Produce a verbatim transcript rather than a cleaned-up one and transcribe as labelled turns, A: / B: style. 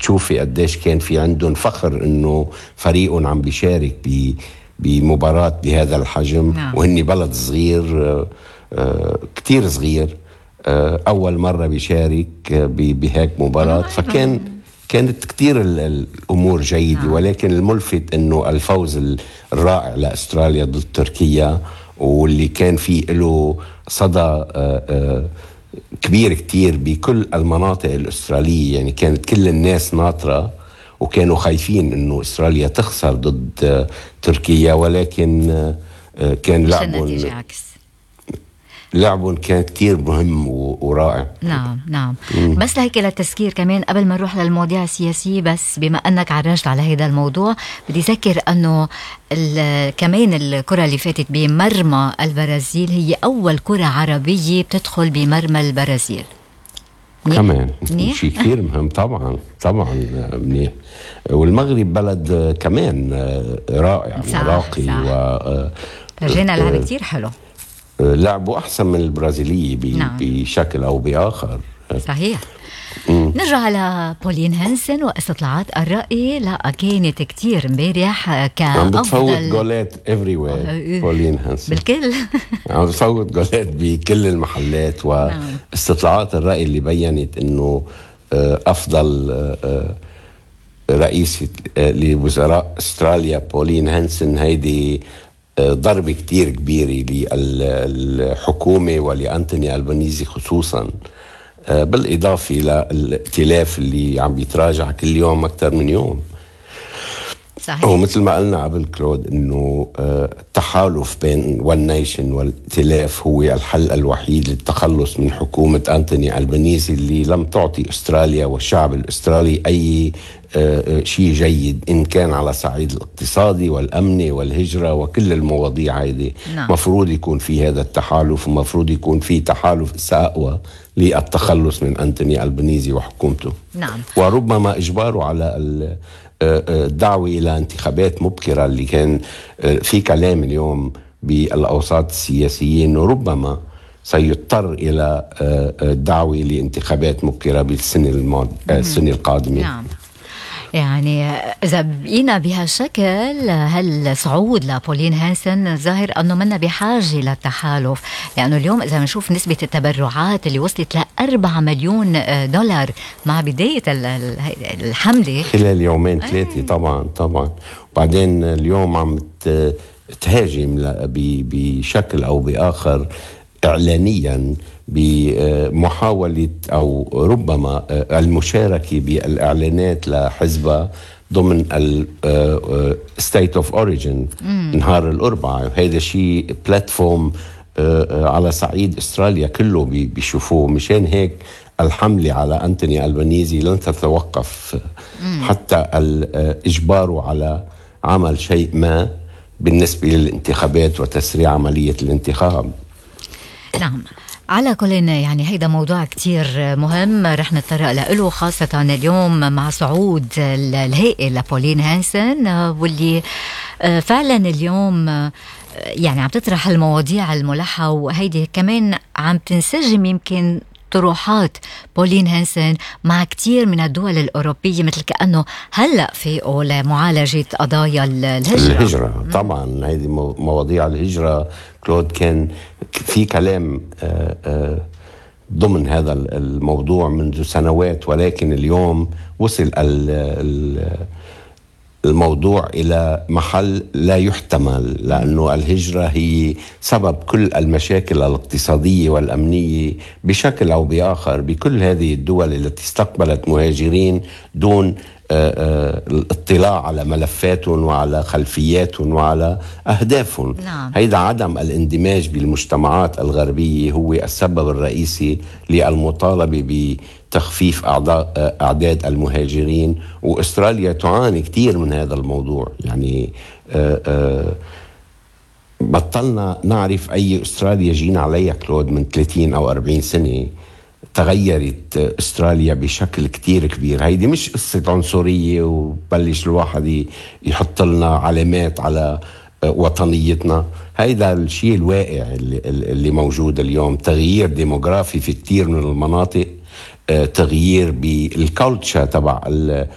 A: تشوفي قديش كان في عندهم فخر إنه فريقهم عم بيشارك ب بمباراة بهذا الحجم. نعم. وهني بلد صغير، آه آه كتير صغير، آه أول مرة بيشارك بهيك مباراة. فكان كانت كتير الأمور جيدة. نعم. ولكن الملفت أنه الفوز الرائع لأستراليا ضد تركيا، واللي كان فيه له صدى آه آه كبير كتير بكل المناطق الأسترالية. يعني كانت كل الناس ناطرة وكانوا خايفين انه استراليا تخسر ضد تركيا، ولكن كان لعبهم لعبهم كان كتير مهم ورائع.
B: نعم نعم. مم. بس لهيك للتذكير كمان قبل ما نروح للمواضيع السياسية، بس بما أنك عرجت على هذا الموضوع بدي أذكر أنه كمان الكرة اللي فاتت بمرمى البرازيل هي أول كرة عربية بتدخل بمرمى البرازيل
A: كمان. شيء كثير مهم. طبعا طبعا منيح. والمغرب بلد كمان رائع وراقي، و
B: رجعنا لعب كتير حلو،
A: لعبوا أحسن من البرازيلية ب... نعم. بشكل أو بآخر.
B: صحيح. مم. نرجع على بولين هانسن واستطلاعات الرأي. لا كانت كتير امبارح كأفضل،
A: عم بتفوت جولات everywhere. بولين هانسن
B: بالكل
A: عم بتفوت جولات بكل المحلات. واستطلاعات الرأي اللي بيّنت انه افضل رئيس لوزراء استراليا بولين هانسن، هيدي ضربة كتير كبيرة للحكومة ولأنتوني ألبانيزي خصوصا، بالإضافة للائتلاف اللي عم بيتراجع كل يوم أكتر من يوم.
B: صحيح.
A: ومثل ما قلنا قبل كلود إنه التحالف بين ون نيشن والائتلاف هو الحل الوحيد للتخلص من حكومة أنتوني ألبانيزي اللي لم تعطي أستراليا والشعب الأسترالي أي شيء جيد، إن كان على صعيد الاقتصادي والأمني والهجرة وكل المواضيع هذه. نعم. مفروض يكون في هذا التحالف، ومفروض يكون في تحالف سأقوى للتخلص من أنتوني ألبانيزي وحكومته.
B: نعم.
A: وربما إجباره على الدعوة إلى انتخابات مبكرة، اللي كان في كلام اليوم بالأوساط السياسيين إنه ربما سيضطر إلى الدعوة لانتخابات مبكرة بالسنة الماضية السنة القادمة.
B: نعم. يعني إذا بقينا بهالشكل، هل صعود لبولين هانسن ظاهر أنه منا بحاجة للتحالف؟ لأنه اليوم إذا نشوف نسبة التبرعات اللي وصلت لأربعة مليون دولار مع بداية الحملة
A: خلال يومين ثلاثة. طبعا طبعا. وبعدين اليوم عم تهاجم بشكل أو بآخر إعلانيا بمحاولة أو ربما المشاركة بالإعلانات لحزبها ضمن ال State of Origin نهار الأربعاء. هذا شيء بلاتفورم على صعيد أستراليا كله بيشوفوه. مشان هيك الحملة على أنتوني ألبانيزي لن تتوقف حتى إجباره على عمل شيء ما بالنسبة للانتخابات وتسريع عملية الانتخاب.
B: نعم. على كل يعني هيدا موضوع كتير مهم رح نتطرق له، خاصة اليوم مع صعود الهائل لبولين هانسن، واللي فعلا اليوم يعني عم تطرح المواضيع الملحة، وهيدي كمان عم تنسجم يمكن طروحات بولين هانسن مع كتير من الدول الأوروبية، مثل كأنه هلأ فيقوا لمعالجة قضايا الهجرة.
A: الهجرة طبعا. هيدي مواضيع الهجرة كلود كان في كلام ضمن هذا الموضوع منذ سنوات، ولكن اليوم وصل الموضوع إلى محل لا يحتمل، لأنه الهجرة هي سبب كل المشاكل الاقتصادية والأمنية بشكل أو بآخر بكل هذه الدول التي استقبلت مهاجرين دون الاطلاع على ملفاتهم وعلى خلفياتهم وعلى أهدافهم.
B: نعم.
A: هيدا عدم الاندماج بالمجتمعات الغربية هو السبب الرئيسي للمطالبة بتخفيف أعداد المهاجرين، وأستراليا تعاني كتير من هذا الموضوع. يعني آآ آآ بطلنا نعرف أي أستراليا جينا عليها كلود من ثلاثين أو أربعين سنة. تغيرت استراليا بشكل كتير كبير. هيدي مش قصة عنصرية وبلش الواحد يحط لنا علامات على وطنيتنا. هيدا الشيء الواقع اللي, اللي موجود اليوم. تغيير ديموغرافي في كتير من المناطق، تغيير بالكالتشر تبع